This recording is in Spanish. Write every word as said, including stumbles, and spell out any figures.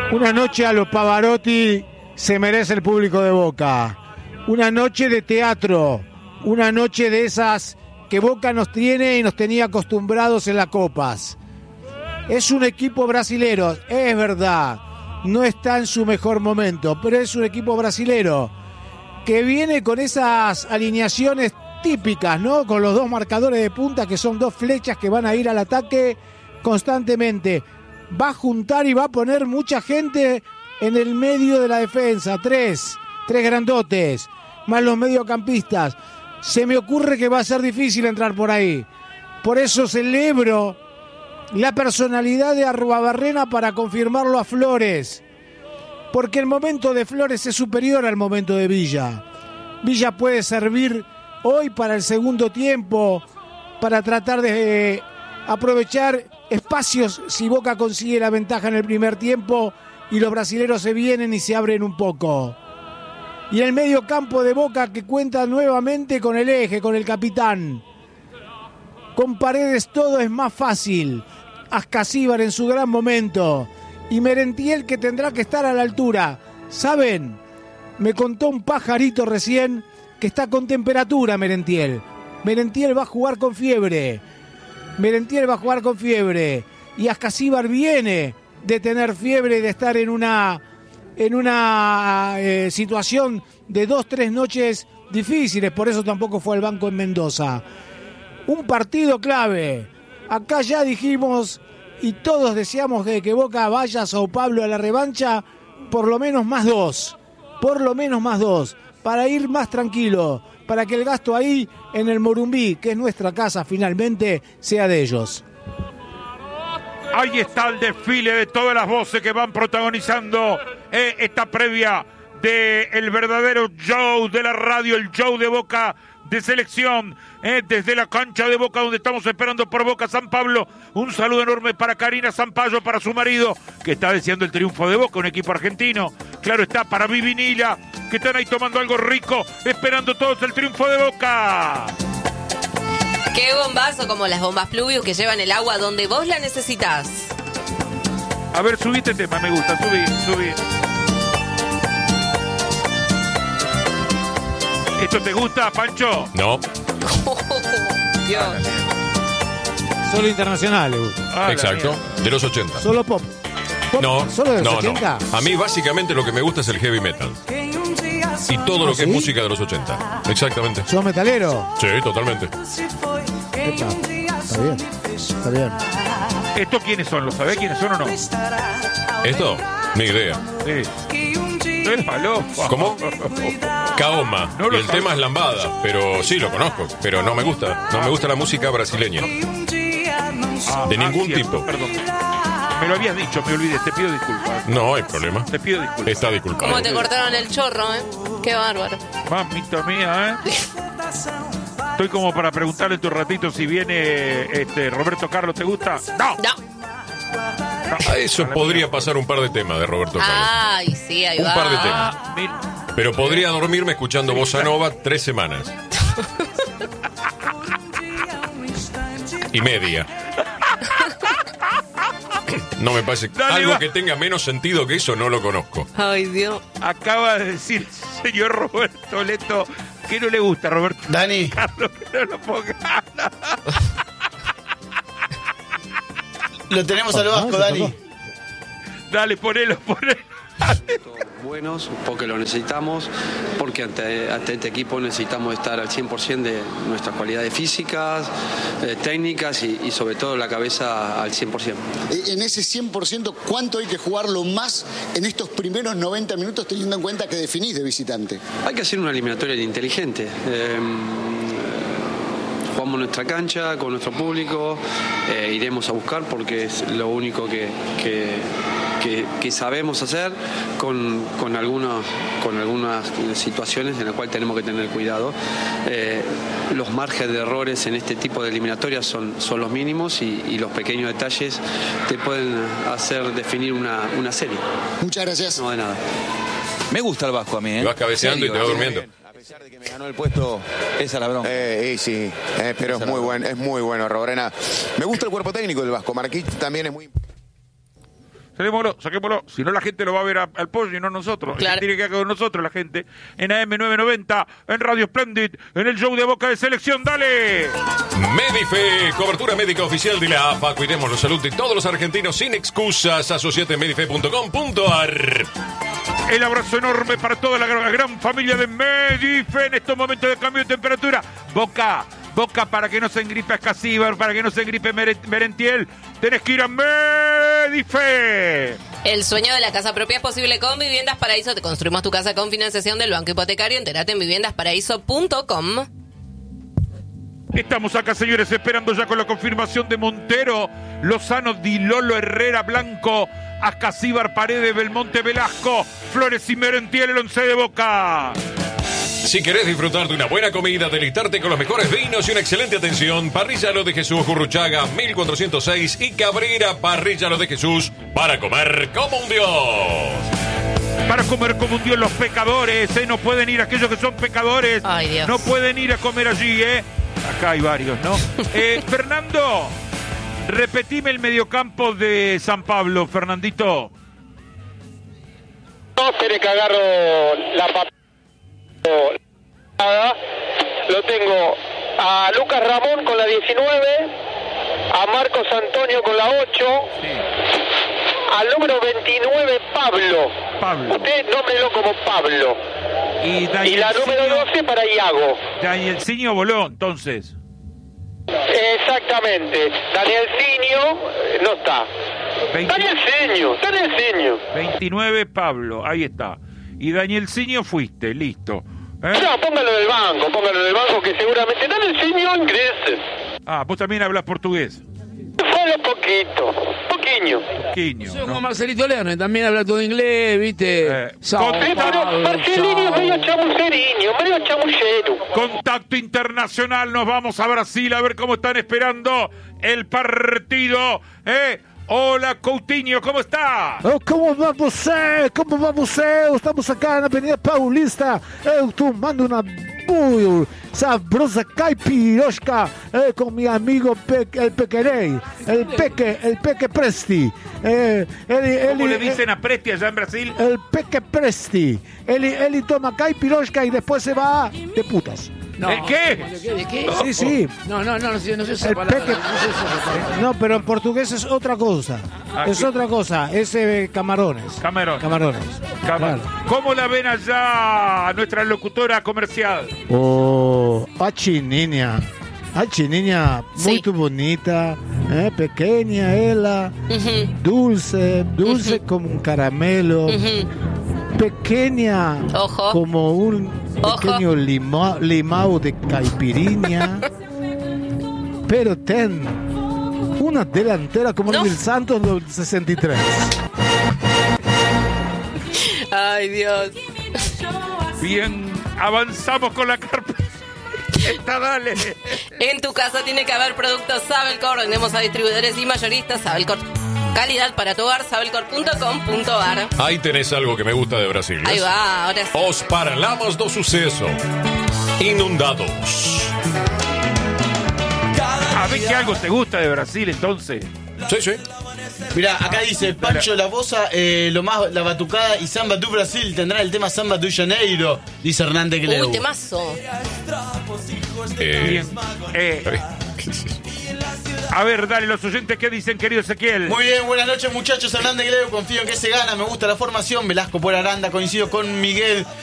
Una noche a los Pavarotti se merece el público de Boca. Una noche de teatro. Una noche de esas que Boca nos tiene y nos tenía acostumbrados en las copas. Es un equipo brasilero, es verdad. No está en su mejor momento, pero es un equipo brasilero que viene con esas alineaciones típicas, ¿no? Con los dos marcadores de punta, que son dos flechas que van a ir al ataque constantemente. Va a juntar y va a poner mucha gente en el medio de la defensa. Tres, tres grandotes, más los mediocampistas. Se me ocurre que va a ser difícil entrar por ahí. Por eso celebro la personalidad de Arruabarrena para confirmarlo a Flores. Porque el momento de Flores es superior al momento de Villa. Villa puede servir hoy para el segundo tiempo, para tratar de aprovechar espacios si Boca consigue la ventaja en el primer tiempo y los brasileros se vienen y se abren un poco. Y el medio campo de Boca que cuenta nuevamente con el eje, con el capitán. Con Paredes todo es más fácil. Ascasíbar en su gran momento. Y Merentiel que tendrá que estar a la altura. ¿Saben? Me contó un pajarito recién que está con temperatura Merentiel. Merentiel va a jugar con fiebre. Merentiel va a jugar con fiebre. Y Ascasíbar viene de tener fiebre y de estar en una, en una eh, situación de dos, tres noches difíciles. Por eso tampoco fue al banco en Mendoza. Un partido clave. Acá ya dijimos y todos deseamos que, que Boca vaya a Sao Paulo a la revancha, por lo menos más dos. Por lo menos más dos. Para ir más tranquilo. Para que el gasto ahí en el Morumbí, que es nuestra casa finalmente, sea de ellos. Ahí está el desfile de todas las voces que van protagonizando eh, esta previa del verdadero show de la radio, el show de Boca de selección, eh, desde la cancha de Boca donde estamos esperando por Boca San Pablo. Un saludo enorme para Karina Sampaio, para su marido, que está deseando el triunfo de Boca, un equipo argentino. Claro está, para Vivinila, que están ahí tomando algo rico, esperando todos el triunfo de Boca. Qué bombazo, como las bombas Pluvius que llevan el agua donde vos la necesitas. A ver, subí este tema, me gusta, subí, subí. ¿Esto te gusta, Pancho? No. Oh, Dios. Solo internacional le gusta. Ah, Exacto, de los ochenta. Solo pop. Pop, No, solo de los no, ochenta. no. A mí básicamente lo que me gusta es el heavy metal. Y todo lo que ¿Sí? es música de los ochenta. Exactamente. ¿Sos metalero? Sí, totalmente. Epa, está bien, está bien. ¿Estos quiénes son? ¿Lo sabés quiénes son o no? ¿Esto? Ni idea. Sí. Es falopa. ¿Cómo? Kaoma. No lo y el sabía. tema es lambada. Pero sí, lo conozco. Pero no me gusta. No me gusta la música brasileña. Ah, De ah, ningún cierto, tipo. Perdón. Me lo habías dicho, me olvidé. Te pido disculpas. No hay problema. Te pido disculpas. Está disculpado. Cómo te cortaron el chorro, ¿eh? Qué bárbaro. Mamita mía, ¿eh? Estoy como para preguntarle en tu ratito si viene este Roberto Carlos. ¿Te gusta? ¡No! No. A eso podría pasar un par de temas de Roberto Carlos. Ay, sí, ahí Un va. par de temas. Ah, mira. Pero podría dormirme escuchando Bossa Nova tres semanas. Y media. No me parece. Dale, Algo va. que tenga menos sentido que eso no lo conozco. Ay, Dios. Acaba de decir el señor Roberto Leto que no le gusta a Roberto Dani, Carlos, que no lo ponga. lo tenemos al Vasco, Dani. Dale, ponelo, ponelo. Buenos, porque lo necesitamos, porque ante, ante este equipo necesitamos estar al cien por ciento de nuestras cualidades físicas, eh, técnicas y, y sobre todo la cabeza al cien por ciento. En ese cien por ciento, ¿cuánto hay que jugarlo más en estos primeros noventa minutos teniendo en cuenta que definís de visitante? Hay que hacer una eliminatoria inteligente. Eh, jugamos nuestra cancha con nuestro público, eh, iremos a buscar porque es lo único que, que, que, que sabemos hacer con, con, algunos, con algunas situaciones en las cuales tenemos que tener cuidado. Eh, los márgenes de errores en este tipo de eliminatorias son, son los mínimos y, y los pequeños detalles te pueden hacer definir una, una serie. Muchas gracias. No de nada. Me gusta el Vasco a mí, ¿eh? Te vas cabeceando y te vas durmiendo. A pesar de que me ganó el puesto, esa es la bronca. Eh, y sí, eh, pero es muy bueno, es muy bueno, Robrena. Me gusta el cuerpo técnico del Vasco. Marquich también es muy. Saquémoslo, saquémoslo. Si no, la gente lo va a ver a, al pollo y no nosotros. Claro. Tiene que quedar con nosotros la gente. En A M novecientos noventa, en Radio Splendid, en el show de Boca de Selección. ¡Dale! Medife, cobertura médica oficial de la A F A. Cuidemos la salud de todos los argentinos sin excusas. Asociate en medife punto com punto a r. El abrazo enorme para toda la gran, la gran familia de Medife en estos momentos de cambio de temperatura. Boca, Boca, para que no se engripe Escasíbar, para que no se engripe Merentiel, tenés que ir a Medife. El sueño de la casa propia es posible con Viviendas Paraíso. Te construimos tu casa con financiación del Banco Hipotecario. Entérate en viviendas paraíso punto com. Estamos acá, señores, esperando ya con la confirmación de Montero, Lozano, Di Lolo, Herrera, Blanco, Ascasíbar, Paredes, Belmonte, Velasco, Flores y Merentiel, el once de Boca. Si querés disfrutar de una buena comida, deleitarte con los mejores vinos y una excelente atención, Parrilla Lo de Jesús, Gurruchaga, mil cuatrocientos seis y Cabrera, Parrilla Lo de Jesús, para comer como un dios. Para comer como un dios los pecadores, ¿eh? No pueden ir aquellos que son pecadores. Ay, Dios. No pueden ir a comer allí, ¿eh? Acá hay varios, ¿no? eh, Fernando, repetime el mediocampo de San Pablo, Fernandito. No seré que agarro la patada. Lo tengo a Lucas Ramón con la diecinueve, a Marcos Antonio con la ocho, sí. Al número veintinueve Pablo. Pablo. Usted nómbrelo como Pablo. Y, y la número doce para Iago. Danielcinho voló, entonces. Exactamente. Danielcinho no está. veinte... Danielcinho, Danielcinho. veintinueve Pablo, ahí está. Y Danielcinho fuiste, listo. ¿Eh? No, póngalo del banco, póngalo del banco que seguramente Danielcinho ingrese. Ah, vos también hablas portugués. Solo poquito, poquinho. Poquinho. Soy como Marcelito Leone, también habla todo inglés, ¿viste? Eh, Sao Paulo, pero Marcelino es medio chamuceriño, medio chamucero. Contacto internacional, nos vamos a Brasil a ver cómo están esperando el partido. ¿Eh? Hola, Coutinho, ¿cómo está? Oh, como vai você? Como vai você? Estamos acá na Avenida Paulista, eu tomando uma muito sabrosa caipirosca eh, com meu amigo Pe el Pequerei, el Peque, el Peque Presti. Eh, ele, ¿Cómo ele, le dicen a Presti allá en Brasil? El Peque Presti. Ele, ele toma caipirosca y después se va de putas. No, ¿El qué? ¿De qué? ¿De qué? Sí, sí. No, no, no, no sé, no sé esa El palabra. peque... No, sé esa palabra. No, pero en portugués es otra cosa. Ah, es ¿qué? otra cosa. Es eh, camarones. Camerones. Camarones. Cam- Claro. ¿Cómo la ven allá a nuestra locutora comercial? Oh, a chininha. A chininha Sí. muy bonita. Eh, pequeña ella. Ujú, Dulce. Dulce Ujú. como un caramelo. ujú. Pequeña Ojo. como un Ojo. pequeño lima, limao de caipirinha. Pero ten una delantera como No. el del Santos del sesenta y tres. Ay, Dios. Bien, avanzamos con la carpeta. Dale. En tu casa tiene que haber productos Sabelcor. Vendemos a distribuidores y mayoristas. Sabelcor. Calidad para tu hogar. sabelcor punto com punto a r. Ahí tenés algo que me gusta de Brasil. Ahí va, ahora sí. Os parlamos do suceso. Inundados. A ver que algo te gusta de Brasil, entonces. Sí, sí. Mirá, acá dice Pancho La Bosa, eh, lo más, la batucada y Samba do Brasil tendrá el tema Samba do Janeiro, dice Hernández Gleu. Uy, temazo. Eh, Bien. Eh, a ver, dale, los oyentes, ¿qué dicen, querido Ezequiel? Muy bien, buenas noches muchachos, Hernández Gleu, confío en que se gana, me gusta la formación, Velasco por Aranda, coincido con Miguel,